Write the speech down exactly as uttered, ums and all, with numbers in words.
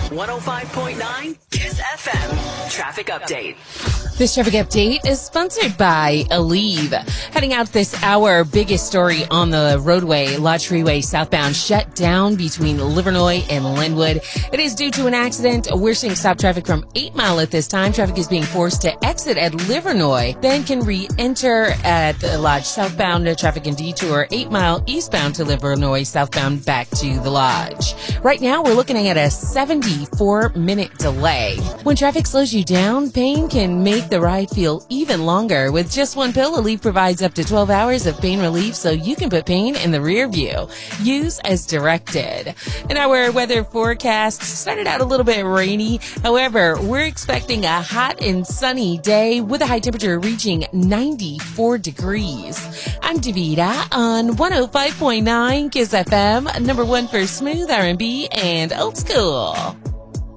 one oh five point nine Kiss F M. Traffic update. This traffic update is sponsored by Aleve. Heading out this hour, biggest story on the roadway, Lodge Freeway southbound shut down between Livernois and Linwood. It is due to an accident. We're seeing stop traffic from eight mile at this time. Traffic is being forced to exit at Livernois, then can re-enter at the Lodge southbound. Traffic and detour eight mile eastbound to Livernois, southbound back to the Lodge. Right now, we're looking at a seventy-four minute delay. When traffic slows you down, pain can make the ride feel even longer. With just one pill, Aleve provides up to twelve hours of pain relief so you can put pain in the rear view. Use as directed. And our weather forecast started out a little bit rainy. However, we're expecting a hot and sunny day with a high temperature reaching ninety-four degrees. I'm Davida on one oh five point nine Kiss F M, number one for smooth R and B and old school.